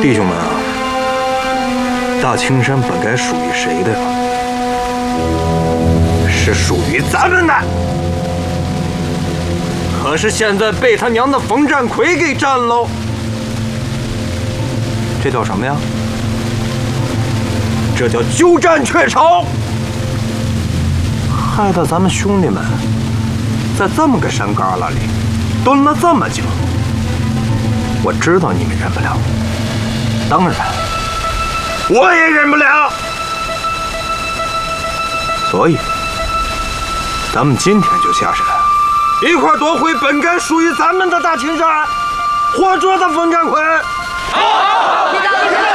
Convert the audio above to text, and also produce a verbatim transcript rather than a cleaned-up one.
弟兄们啊，大青山本该属于谁的呀？是属于咱们的。可是现在被他娘的冯占奎给占喽。这叫什么呀？这叫鸠占鹊巢，害得咱们兄弟们在这么个山旮旯里蹲了这么久。我知道你们忍不了，当然我也忍不了，所以咱们今天就下山，一块夺回本该属于咱们的大青山，活捉他冯占奎。好，好，好，